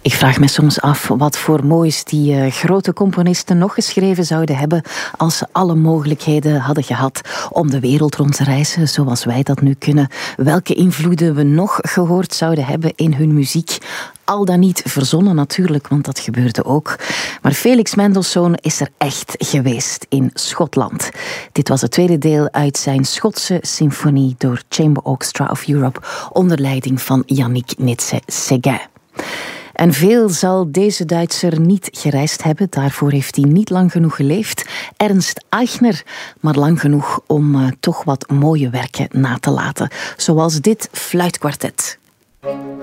Ik vraag me soms af wat voor moois die grote componisten nog geschreven zouden hebben als ze alle mogelijkheden hadden gehad om de wereld rond te reizen zoals wij dat nu kunnen. Welke invloeden we nog gehoord zouden hebben in hun muziek. Al dan niet verzonnen natuurlijk, want dat gebeurde ook. Maar Felix Mendelssohn is er echt geweest in Schotland. Dit was het tweede deel uit zijn Schotse symfonie door Chamber Orchestra of Europe onder leiding van Yannick Nézet-Séguin. En veel zal deze Duitser niet gereisd hebben. Daarvoor heeft hij niet lang genoeg geleefd. Ernst Eichner, maar lang genoeg om toch wat mooie werken na te laten. Zoals dit fluitkwartet.